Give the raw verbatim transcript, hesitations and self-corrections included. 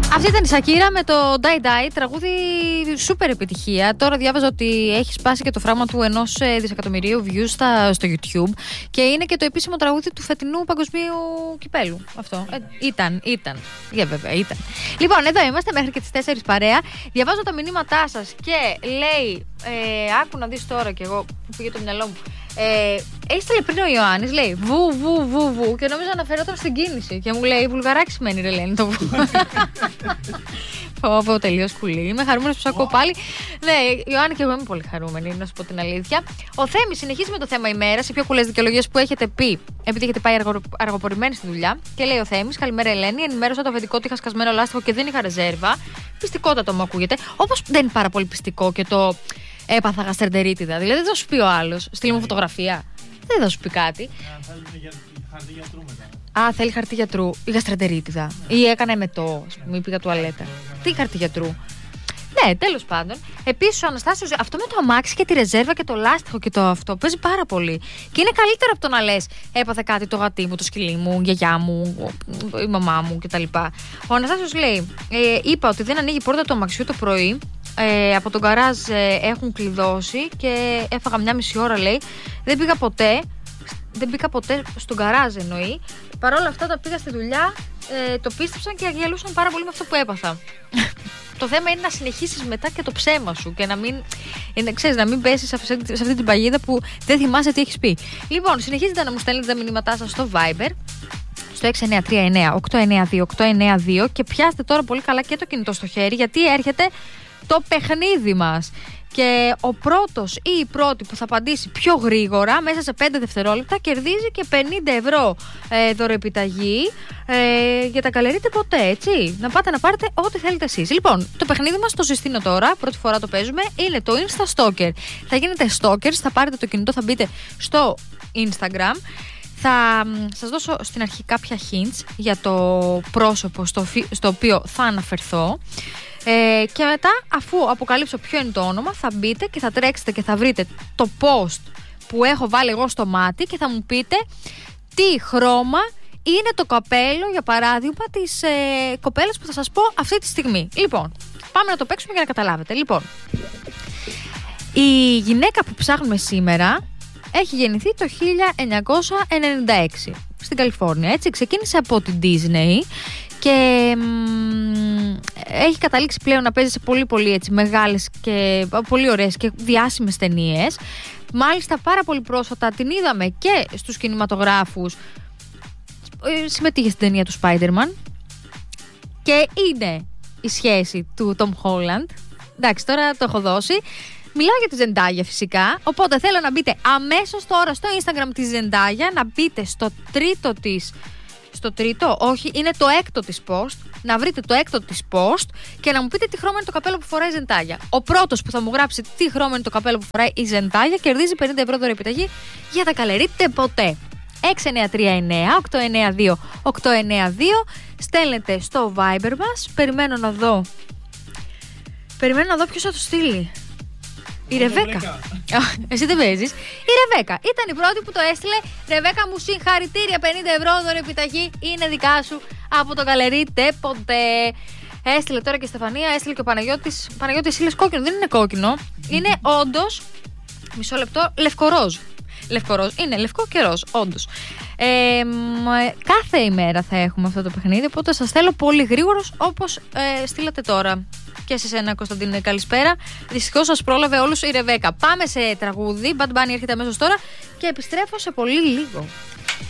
Αυτή ήταν η Σακύρα με το Die Die, τραγούδι σούπερ επιτυχία. Τώρα διάβαζα ότι έχει σπάσει και το φράγμα του ενός δισεκατομμυρίου views στα, στο YouTube και είναι και το επίσημο τραγούδι του φετινού παγκοσμίου κυπέλου. Αυτό. Ε, ήταν, ήταν. Για yeah, βέβαια, ήταν. Λοιπόν, εδώ είμαστε μέχρι και τις τέσσερις παρέα. Διαβάζω τα μηνύματά σας και λέει. Ε, άκου να δεις τώρα κι εγώ που πήγε το μυαλό μου. Ε, έστειλε πριν ο Ιωάννης, λέει βου, βου, βου, βου και νόμιζα αναφερόταν στην κίνηση. Και μου λέει βουλγαράκι σημαίνει ρε λένε το βου. Φόβο, τελείως κουλή. Είμαι χαρούμενος που σ' ακούω πάλι. Ναι, Ιωάννη και εγώ είμαι πολύ χαρούμενη, να σου πω την αλήθεια. Ο Θέμης συνεχίζει με το θέμα ημέρας. Οι πιο κουλές δικαιολογίες που έχετε πει, επειδή έχετε πάει αργο, αργοπορημένοι στη δουλειά. Και λέει ο Θέμης, καλημέρα Ελένη. Ενημέρωσα το αφεντικό ότι είχα σκασμένο λάστιχο και δεν είχα ρεζέρβα. Πιστικότατο μου ακούγεται. Όπως δεν είναι πάρα πολύ πιστικό και το. Έπαθα γαστρεντερίτιδα. Δηλαδή δεν θα σου πει ο άλλος. Στείλει μου φωτογραφία. Δεν θα σου πει κάτι. Χαρτί γιατρού μετά. Α, θέλει χαρτί γιατρού. Ή γαστρεντερίτιδα. Ή έκανε εμετό. Α πούμε, ή πήγα τουαλέτα. Τι χαρτί γιατρού. Ναι, τέλος πάντων. Επίσης, ο Αναστάσιος, αυτό με το αμάξι και τη ρεζέρβα και το λάστιχο και το αυτό παίζει πάρα πολύ. Και είναι καλύτερο από το να λες έπαθε κάτι το γατί μου, το σκυλί μου, η γιαγιά μου, η μαμά μου κτλ. Ο Αναστάσιος λέει, ε, είπα ότι δεν ανοίγει η πόρτα του αμαξιού το πρωί. Ε, από τον γκαράζ ε, έχουν κλειδώσει και έφαγα μια μισή ώρα, λέει. Δεν πήγα ποτέ. Δεν πήγα ποτέ στον γκαράζ, εννοεί. Παρ' όλα αυτά, τα πήγα στη δουλειά, ε, το πίστεψαν και γελούσαν πάρα πολύ με αυτό που έπαθα. Το θέμα είναι να συνεχίσεις μετά και το ψέμα σου και να μην, είναι, ξέρεις, να μην πέσεις σε αυτή, σε αυτή την παγίδα που δεν θυμάσαι τι έχεις πει. Λοιπόν, συνεχίζετε να μου στέλνετε τα μηνύματά σας στο Viber. Στο έξι εννιά τρία εννιά οκτώ εννιά δύο οκτώ εννιά δύο και πιάστε τώρα πολύ καλά και το κινητό στο χέρι γιατί έρχεται το παιχνίδι μας. Και ο πρώτος ή η πρώτη που θα απαντήσει πιο γρήγορα μέσα σε πέντε δευτερόλεπτα κερδίζει και πενήντα ευρώ ε, δωρεοεπιταγή ε, για τα καλερείτε ποτέ, έτσι. Να πάτε να πάρετε ό,τι θέλετε εσείς. Λοιπόν, το παιχνίδι μας το συστήνω τώρα, πρώτη φορά το παίζουμε, είναι το Insta Stalker. Θα γίνετε stalkers, θα πάρετε το κινητό, θα μπείτε στο Instagram. Θα σας δώσω στην αρχή κάποια hints για το πρόσωπο στο, στο οποίο θα αναφερθώ. Ε, και μετά, αφού αποκαλύψω ποιο είναι το όνομα, θα μπείτε και θα τρέξετε και θα βρείτε το post που έχω βάλει εγώ στο μάτι και θα μου πείτε τι χρώμα είναι το καπέλο, για παράδειγμα, της ε, κοπέλας που θα σας πω αυτή τη στιγμή. Λοιπόν, πάμε να το παίξουμε για να καταλάβετε. Λοιπόν, η γυναίκα που ψάχνουμε σήμερα έχει γεννηθεί το χίλια εννιακόσια ενενήντα έξι στην Καλιφόρνια, έτσι. Ξεκίνησε από την Disney και μ, έχει καταλήξει πλέον να παίζει σε πολύ πολύ έτσι, μεγάλες και πολύ ωραίες και διάσημες ταινίες. Μάλιστα πάρα πολύ πρόσφατα την είδαμε και στους κινηματογράφους. Συμμετείχε στην ταινία του Spider-Man και είναι η σχέση του Tom Holland. Εντάξει, τώρα το έχω δώσει. Μιλάω για τη Zendaya φυσικά, οπότε θέλω να μπείτε αμέσως τώρα στο Instagram της Zendaya, να μπείτε στο τρίτο της, στο τρίτο, όχι, είναι το έκτο της post, να βρείτε το έκτο της post και να μου πείτε τι χρώμα είναι το καπέλο που φοράει η Zendaya. Ο πρώτος που θα μου γράψει τι χρώμα είναι το καπέλο που φοράει η Zendaya κερδίζει πενήντα ευρώ δωρεοεπιταγή για τα καλερείτε ποτέ. έξι εννιά τρία εννιά οκτώ εννιά δύο οκτώ εννιά δύο. Στέλνετε στο Viber μας. Περιμένω να δω Περιμένω να δω ποιος θα το στείλει. Η Ρεβέκα. Εσύ δεν παίζεις. Η Ρεβέκα ήταν η πρώτη που το έστειλε. Ρεβέκα μου, συγχαρητήρια. πενήντα ευρώ δωρεοεπιταγή είναι δικά σου από το καλερείτε ποτέ. Έστειλε τώρα και η Στεφανία, έστειλε και ο Παναγιώτης. Παναγιώτης, είναι κόκκινο, δεν είναι κόκκινο. Είναι όντως, μισό λεπτό, λευκοροζ. Λευκοροζ. Είναι λευκό και ροζ, όντως. Ε, κάθε ημέρα θα έχουμε αυτό το παιχνίδι, οπότε σας θέλω πολύ γρήγορος όπως ε, στείλατε τώρα. Και σε σένα, Κωνσταντίνε, καλησπέρα. Δυστυχώς σας πρόλαβε όλους η Ρεβέκα. Πάμε σε τραγούδι. Bad Bunny έρχεται αμέσως τώρα και επιστρέφω σε πολύ λίγο.